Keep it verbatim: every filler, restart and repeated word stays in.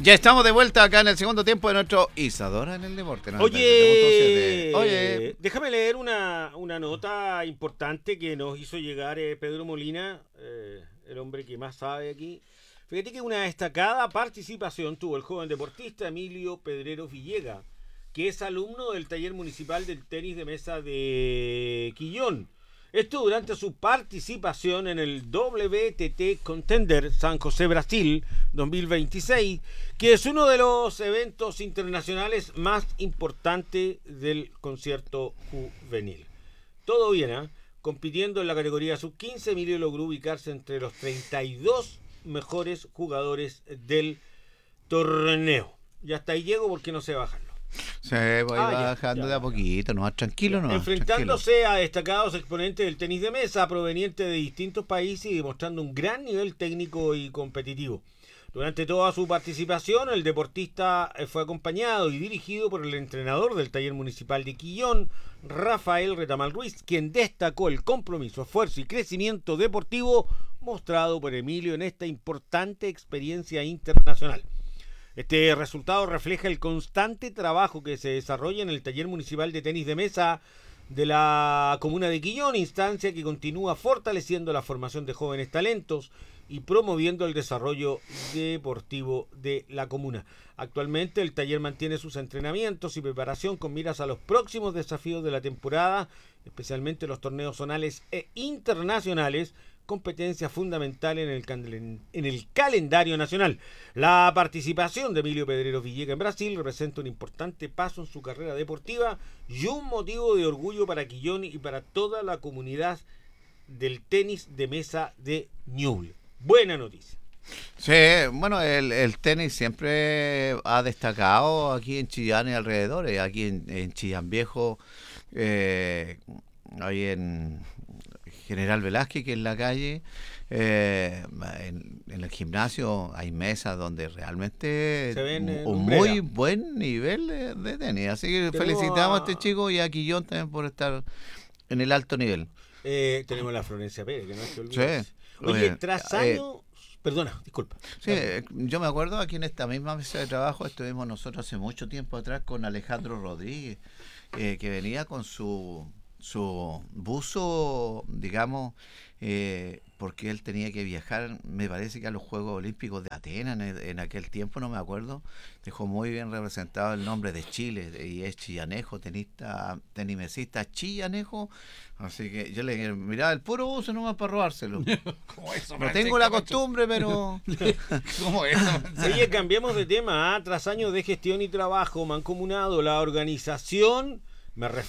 Ya estamos de vuelta acá en el segundo tiempo de nuestro Isadora en el Deporte. ¿No? Oye, Oye, déjame leer una, una nota importante que nos hizo llegar eh, Pedro Molina, eh, el hombre que más sabe aquí. Fíjate que una destacada participación tuvo el joven deportista Emilio Pedrero Villegas, que es alumno del taller municipal del tenis de mesa de Quillón. Esto durante su participación en el W T T Contender San José Brasil dos mil veintiséis, que es uno de los eventos internacionales más importantes del concierto juvenil. Todo bien, ¿eh? Compitiendo en la categoría sub quince, Emilio logró ubicarse entre los treinta y dos mejores jugadores del torneo. Y hasta ahí llego porque no sé bajarlo. Se va Ah, ya, bajando ya, de a ya. poquito, no, tranquilo, no. Enfrentándose tranquilo. a destacados exponentes del tenis de mesa provenientes de distintos países y demostrando un gran nivel técnico y competitivo. Durante toda su participación, el deportista fue acompañado y dirigido por el entrenador del taller municipal de Quillón, Rafael Retamal Ruiz, quien destacó el compromiso, esfuerzo y crecimiento deportivo mostrado por Emilio en esta importante experiencia internacional. Este resultado refleja el constante trabajo que se desarrolla en el taller municipal de tenis de mesa de la comuna de Quillón, instancia que continúa fortaleciendo la formación de jóvenes talentos y promoviendo el desarrollo deportivo de la comuna. Actualmente el taller mantiene sus entrenamientos y preparación con miras a los próximos desafíos de la temporada, especialmente los torneos zonales e internacionales, competencia fundamental en el, en el calendario nacional. La participación de Emilio Pedrero Villegas en Brasil representa un importante paso en su carrera deportiva y un motivo de orgullo para Quillón y para toda la comunidad del tenis de mesa de Ñuble. Buena noticia. Sí, bueno, el, el tenis siempre ha destacado aquí en Chillán y alrededores, aquí en, en Chillán Viejo, eh, ahí en General Velázquez, que es la calle, eh, en, en el gimnasio hay mesas donde realmente Se ven en un Umbrella. muy buen nivel de, de tenis, así que Tenemos felicitamos a- a este chico y a Quillón también por estar en el alto nivel. Eh, tenemos la Florencia Pérez, que no hay que Sí. olvidarse. Oye, Oye, tras eh, años... Perdona, disculpa. Sí, eh, yo me acuerdo aquí en esta misma mesa de trabajo estuvimos nosotros hace mucho tiempo atrás con Alejandro Rodríguez, eh, que venía con su su buzo, digamos, eh, porque él tenía que viajar, me parece que a los Juegos Olímpicos de Atenas en, en aquel tiempo, no me acuerdo, dejó muy bien representado el nombre de Chile, y es chillanejo, tenista, tenimesista chillanejo, así que yo le dije, mirá, el puro buzo nomás para robárselo. ¿Cómo eso, No tengo la costumbre, pero... ¿Cómo eso? Oye, cambiemos de tema. ¿ah? Tras años de gestión y trabajo mancomunado, la organización, me refiero